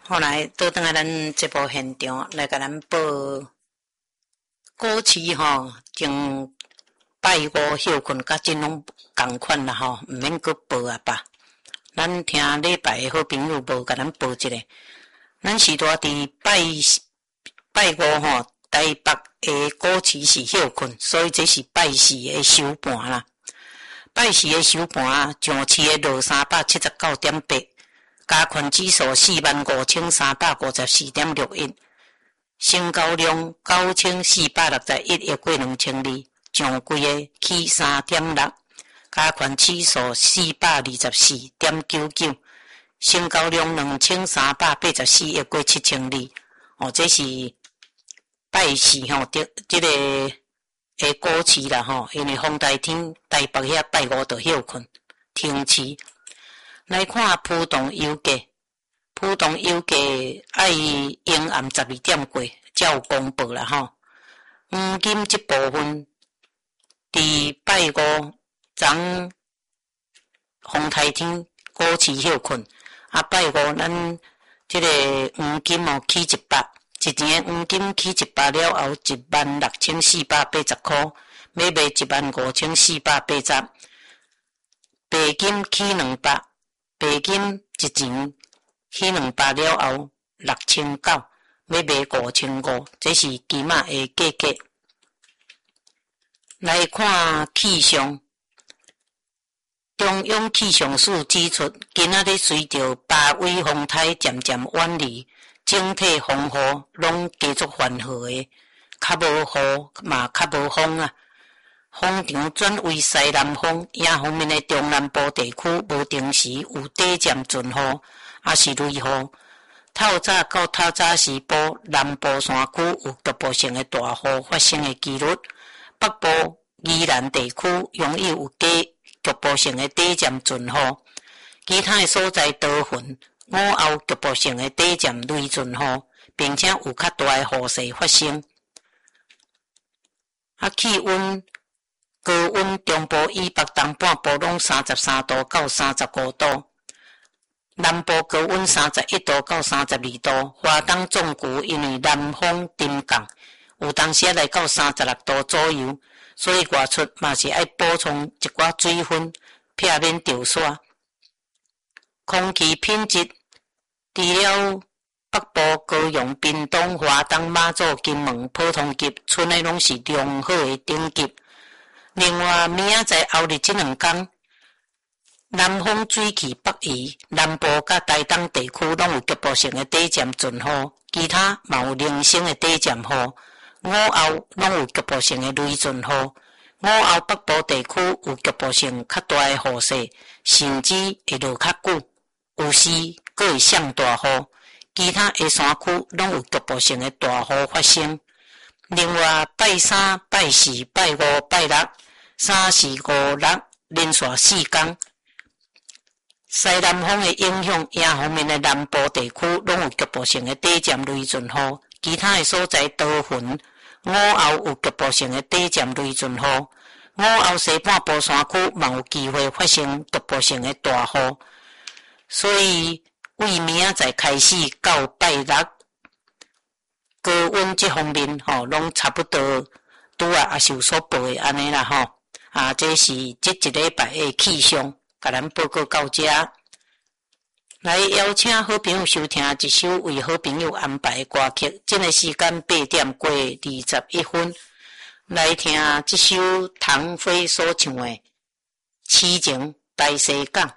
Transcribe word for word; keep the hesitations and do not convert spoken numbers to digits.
后来倒转来咱节目现场来甲咱报过去吼，从拜五休困甲真拢共款啦吼，毋免阁报啊吧。咱听礼拜的好朋友无甲咱报一个，咱是住伫拜拜五吼，台北的过去是休困，所以这是拜四的收盘啦。拜四的收盘，上市的落三百七十九点八。加权指数四万五千三百五十四点六一，成交量九千四百六十一亿过两千二，上柜的起三点六，加权指数四百二十四点九九，成交量两千三百八十四亿过七千二。哦，这是拜四吼，这这个诶股市啦吼，因为风台天台北遐拜五就休困停市。来看浦东油价，浦东油价爱阴暗十二点过才有公布啦吼。黄金这部分，伫拜五昨风台天股市休困，啊拜五咱这个黄金哦起一百，一年黄金起一百了后一万六千四百八十块，要卖一万五千四百八十，白金起两百。白金一钱起两百了后六千九，要卖五千五，这是金仔的价格。来看气象，中央气象署指出，今仔日随着北纬风台渐渐远离，整体风雨拢继续缓和的，较无雨嘛较无风啊。风场转为西南风，影方面的中南部地区无定时有短暂阵雨，也是雷雨。透早到透早时报，南部山区有局部性的大雨发生的几率，北部宜兰地区容易有局部性的短暂阵雨，其他的所在多云，午后局部性的短暂雷阵雨，并且有较大的雨势发生。啊，气温。高温中部以北东半部拢三十三度到三十五度，南部高温三十一度到三十二度，华东纵谷因为南风沉降，有当时来到三十六度左右，所以外出嘛是爱补充一寡水分，避免潮煞。空气品质，除了北部高雄、屏东、华东、马祖、金门、普通级，剩的拢是良好的顶级。另外，明仔载后日这两天，南风水气北移，南部甲台东地区拢有局部性的短暂阵雨，其他嘛有零星的短暂雨。午后拢有局部性的雷阵雨，午后北部地区有局部性较大的雨势，甚至会落较久，有时佫会上大雨。其他的山区拢有局部性的大雨发生。另外，拜三、拜四、拜五、拜六。三四五六连续四天，西南风的影响，影方面的南部地区拢有局部性的短暂雷阵雨，其他的所在多云。午后有局部性的短暂雷阵雨，午后西半部山区嘛有机会发生局部性的大雨。所以，为明仔载开始到拜六，高温这方面吼，拢差不多拄啊，也是有所报的安尼啦吼。啊，这是这一礼拜的气象，甲咱报告到这。来邀请好朋友收听一首为好朋友安排的歌曲。这个时间八点过二十一分，来听这首唐飞所唱的《痴情大西港》。